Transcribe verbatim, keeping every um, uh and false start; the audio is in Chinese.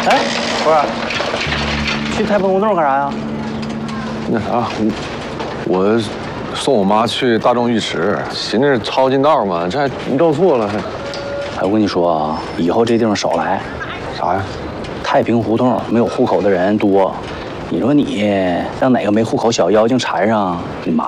哎，不是，去太平胡同干啥呀？ 那啥，我我送我妈去大众浴池，寻思抄近道嘛，这还绕错了还。 哎，我跟你说啊，以后这地方少来。 啥呀？ 太平胡同没有户口的人多，你说你让哪个没户口小妖精缠上，你麻